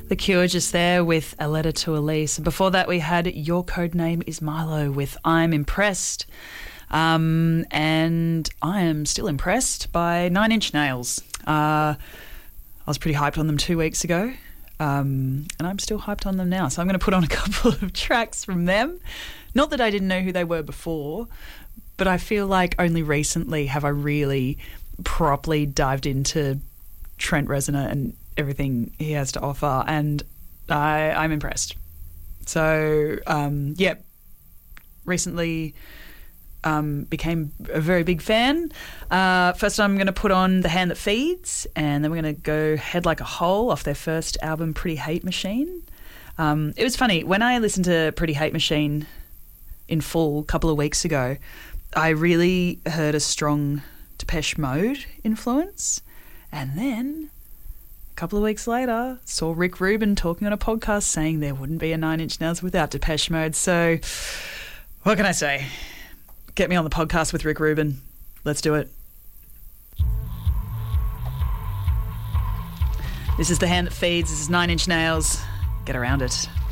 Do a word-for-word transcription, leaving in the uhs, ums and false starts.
The Cure just there with A Letter to Elise. Before that, we had Your Code Name is Milo with I'm Impressed. Um, and I am still impressed by Nine Inch Nails. Uh, I was pretty hyped on them two weeks ago. Um, and I'm still hyped on them now. So I'm going to put on a couple of tracks from them. Not that I didn't know who they were before, but I feel like only recently have I really properly dived into Trent Reznor and everything he has to offer, and I, I'm impressed. So, um, yeah, recently um, became a very big fan. Uh, first I'm going to put on The Hand That Feeds, and then we're going to go Head Like a Hole off their first album, Pretty Hate Machine. Um, it was funny, when I listened to Pretty Hate Machine in full a couple of weeks ago, I really heard a strong Depeche Mode influence, and then a couple of weeks later saw Rick Rubin talking on a podcast saying there wouldn't be a Nine Inch Nails without Depeche Mode. So what can I say? Get me on the podcast with Rick Rubin. Let's do it. This is The Hand That Feeds. This is Nine Inch Nails. Get around it.